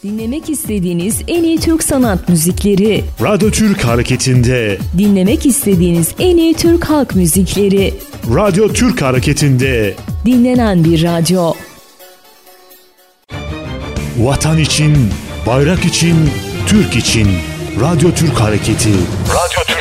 Dinlemek istediğiniz en iyi Türk sanat müzikleri. Radyo Türk Hareketi'nde. Dinlemek istediğiniz en iyi Türk halk müzikleri. Radyo Türk Hareketi'nde. Dinlenen bir radyo. Vatan için, bayrak için, Türk için. Radyo Türk Hareketi. Radyo Türk